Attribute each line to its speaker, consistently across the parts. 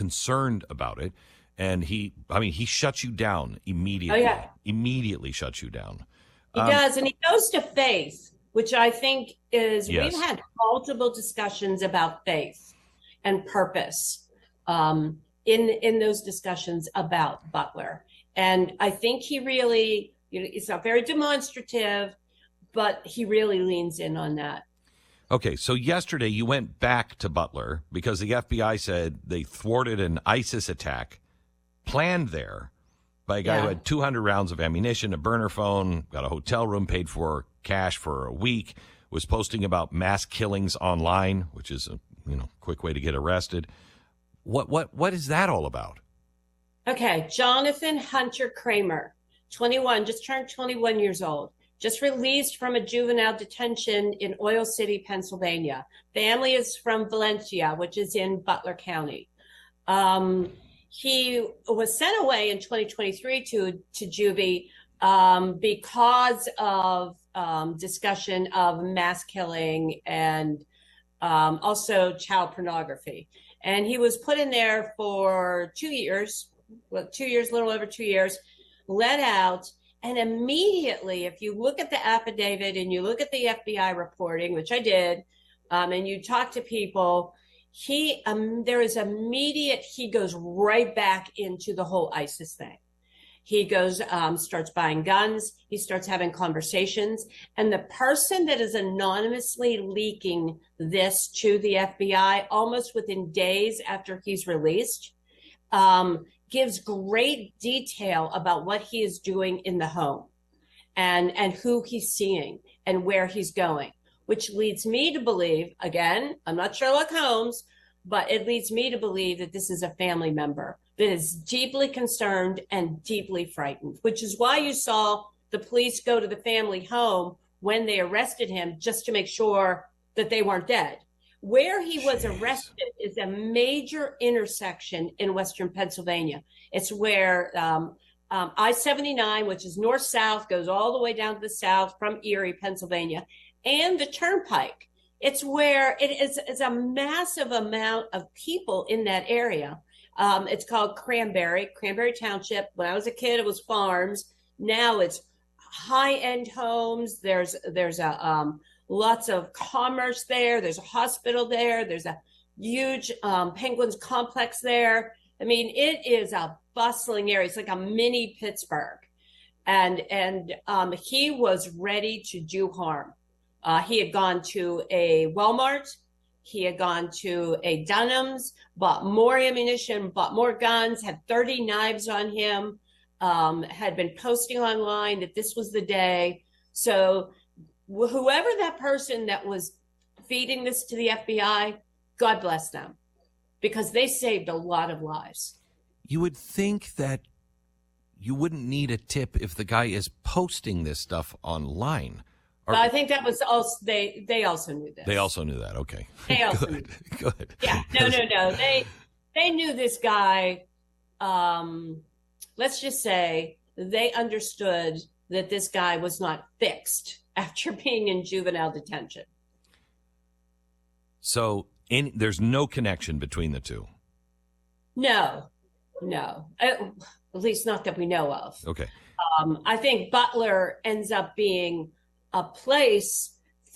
Speaker 1: concerned about it. And he shuts you down immediately.
Speaker 2: Oh, yeah.
Speaker 1: Immediately shuts you down.
Speaker 2: He does, and he goes to faith, which I think is,
Speaker 1: Yes.
Speaker 2: we've had multiple discussions about faith and purpose in those discussions about Butler. And I think he really, it's not very demonstrative, but he really leans in on that.
Speaker 1: Okay, so yesterday you went back to Butler because the FBI said they thwarted an ISIS attack planned there by a guy who had 200 rounds of ammunition, a burner phone, got a hotel room paid for, cash for a week, was posting about mass killings online, which is a quick way to get arrested. What is that all about?
Speaker 2: Okay, Jonathan Hunter Kramer, 21, just turned 21 years old, just released from a juvenile detention in Oil City, Pennsylvania. Family is from Valencia, which is in Butler County. He was sent away in 2023 to juvie because of discussion of mass killing and also child pornography. And he was put in there for 2 years, a little over 2 years, let out. And immediately, if you look at the affidavit and you look at the FBI reporting, which I did, and you talk to people, he goes right back into the whole ISIS thing. He goes, starts buying guns. He starts having conversations. And the person that is anonymously leaking this to the FBI almost within days after he's released, gives great detail about what he is doing in the home and who he's seeing and where he's going, which leads me to believe, again, I'm not Sherlock Holmes, but it leads me to believe that this is a family member that is deeply concerned and deeply frightened, which is why you saw the police go to the family home when they arrested him just to make sure that they weren't dead. Where he was arrested is a major intersection in Western Pennsylvania. It's where I-79, which is north-south, goes all the way down to the south from Erie, Pennsylvania, and the Turnpike. It's where it's a massive amount of people in that area. It's called Cranberry Township. When I was a kid, it was farms. Now it's high-end homes. There's lots of commerce there. There's a hospital there. There's a huge Penguins complex there. I mean, it is a bustling area. It's like a mini Pittsburgh. And he was ready to do harm. He had gone to a Walmart. He had gone to a Dunham's, bought more ammunition, bought more guns, had 30 knives on him, had been posting online that this was the day. So whoever that person that was feeding this to the FBI, God bless them, because they saved a lot of lives.
Speaker 1: You would think that you wouldn't need a tip if the guy is posting this stuff online.
Speaker 2: I think that was also, they also knew this.
Speaker 1: They also knew that. Okay.
Speaker 2: They also knew
Speaker 1: that. Good.
Speaker 2: Yeah. No. They knew this guy. Let's just say they understood that this guy was not fixed after being in juvenile detention.
Speaker 1: So there's no connection between the two?
Speaker 2: No. At least not that we know of.
Speaker 1: Okay.
Speaker 2: I think Butler ends up being a place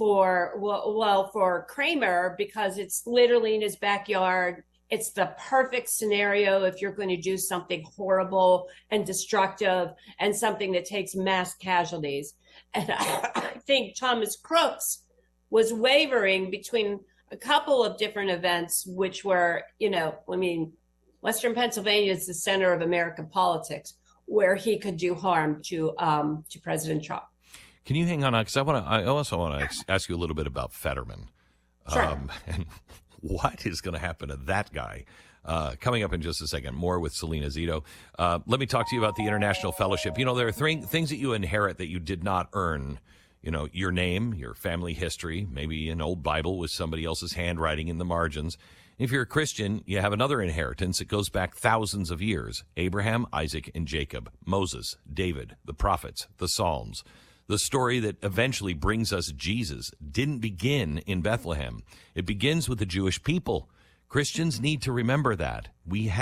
Speaker 2: for Kramer because it's literally in his backyard. It's the perfect scenario if you're going to do something horrible and destructive and something that takes mass casualties. And I think Thomas Crooks was wavering between a couple of different events, which were, Western Pennsylvania is the center of American politics, where he could do harm to President Trump.
Speaker 1: Can you hang on? Because I also want to ask you a little bit about Fetterman.
Speaker 2: Sure.
Speaker 1: And what is going to happen to that guy? Coming up in just a second, more with Selena Zito. Let me talk to you about the International Fellowship. There are things that you inherit that you did not earn. Your name, your family history, maybe an old Bible with somebody else's handwriting in the margins. If you're a Christian, you have another inheritance. It goes back thousands of years. Abraham, Isaac, and Jacob, Moses, David, the prophets, the Psalms. The story that eventually brings us Jesus didn't begin in Bethlehem. It begins with the Jewish people. Christians need to remember that. We have